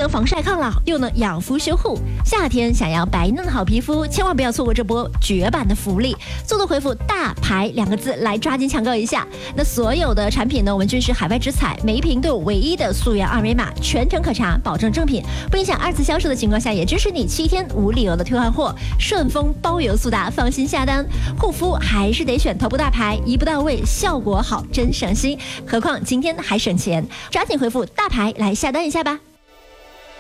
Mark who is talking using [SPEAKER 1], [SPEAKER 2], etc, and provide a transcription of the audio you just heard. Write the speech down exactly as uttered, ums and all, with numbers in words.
[SPEAKER 1] 能防晒抗老，又能养肤修护。夏天想要白嫩好皮肤，千万不要错过这波绝版的福利。速度回复大牌两个字来抓紧抢购一下。那所有的产品呢，我们均是海外直采，每一瓶都有唯一的溯源二维码，全程可查，保证正品，不影响二次销售的情况下，也支持你七天无理由的退换货。顺丰包邮速达，放心下单。护肤还是得选头部大牌，一步到位，效果好，真省心。何况今天还省钱，抓紧回复大牌来下单一下吧。